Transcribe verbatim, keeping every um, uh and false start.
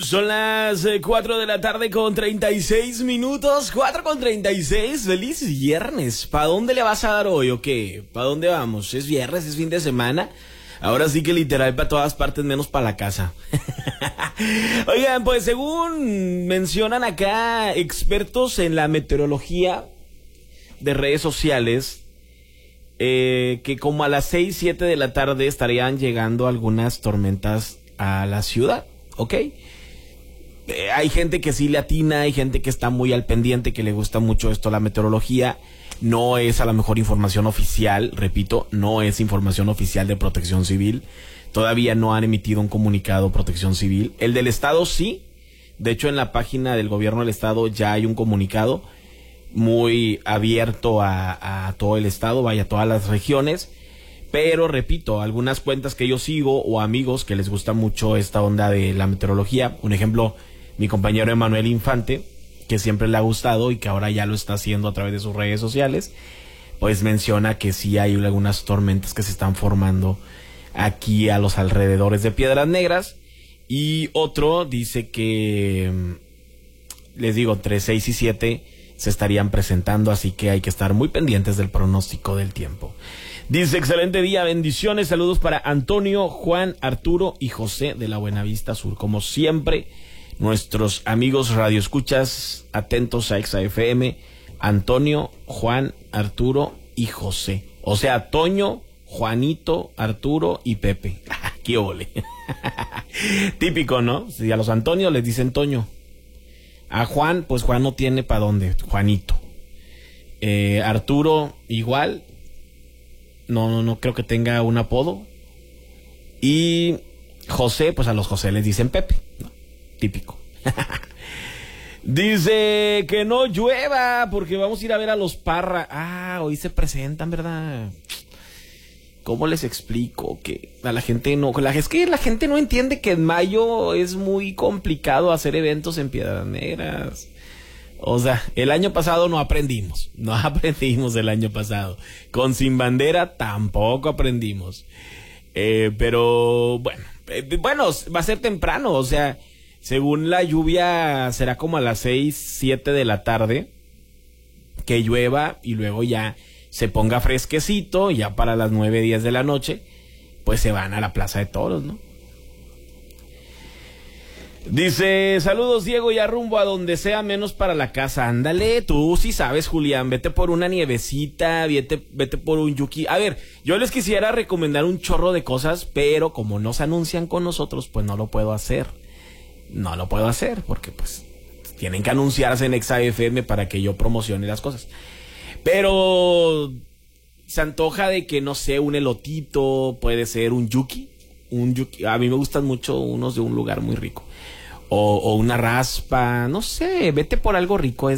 Son las eh, cuatro de la tarde con treinta y seis minutos. cuatro con treinta y seis. Feliz viernes. ¿Para dónde le vas a dar hoy o qué? ¿Para dónde vamos? ¿Es viernes? ¿Es fin de semana? Ahora sí que literal para todas partes menos para la casa. Oigan, pues según mencionan acá expertos en la meteorología de redes sociales, eh, que como a las seis, siete de la tarde estarían llegando algunas tormentas a la ciudad, ¿ok? Eh, hay gente que sí le atina, hay gente que está muy al pendiente, que le gusta mucho esto, la meteorología. No es a lo mejor información oficial, repito, no es información oficial de Protección Civil. Todavía no han emitido un comunicado Protección Civil. El del Estado sí. De hecho, en la página del gobierno del Estado ya hay un comunicado muy abierto a, a todo el Estado, vaya, a todas las regiones. Pero, repito, algunas cuentas que yo sigo o amigos que les gusta mucho esta onda de la meteorología. Un ejemplo, mi compañero Emanuel Infante, que siempre le ha gustado y que ahora ya lo está haciendo a través de sus redes sociales, pues menciona que sí hay algunas tormentas que se están formando aquí a los alrededores de Piedras Negras. Y otro dice que, les digo, entre seis y siete se estarían presentando, así que hay que estar muy pendientes del pronóstico del tiempo. Dice, excelente día, bendiciones, saludos para Antonio, Juan, Arturo y José de la Buenavista Sur. Como siempre, nuestros amigos radioescuchas atentos a Exa F M, Antonio, Juan, Arturo y José. O sea, Toño, Juanito, Arturo y Pepe. ¡Qué ole! Típico, ¿no? Si a los Antonio les dicen Toño. A Juan, pues Juan no tiene para dónde, Juanito. Eh, Arturo, igual. No, no, no creo que tenga un apodo. Y José, pues a los José les dicen Pepe, ¿no? Típico. Dice que no llueva porque vamos a ir a ver a los Parra. Ah, hoy se presentan, ¿verdad? ¿Cómo les explico? Que a la gente no... La, es que la gente no entiende que en mayo es muy complicado hacer eventos en Piedras Negras. O sea, el año pasado no aprendimos. No aprendimos el año pasado. Con Sin Bandera tampoco aprendimos. Eh, pero, bueno. Eh, bueno, va a ser temprano. O sea, según la lluvia será como a las seis, siete de la tarde. Que llueva y luego ya se ponga fresquecito. Ya para las nueve, diez de la noche, pues se van a la Plaza de Toros, ¿no? Dice, saludos Diego, ya rumbo a donde sea menos para la casa. Ándale, tú sí sabes, Julián, vete por una nievecita, vete, vete por un yuki. A ver, yo les quisiera recomendar un chorro de cosas, pero como no se anuncian con nosotros, pues no lo puedo hacer. No lo puedo hacer, porque pues tienen que anunciarse en Exa F M para que yo promocione las cosas. Pero se antoja de que, no sé, un elotito, puede ser un yuki. Un yuki, a mí me gustan mucho unos de un lugar muy rico. O, o una raspa, no sé, vete por algo rico.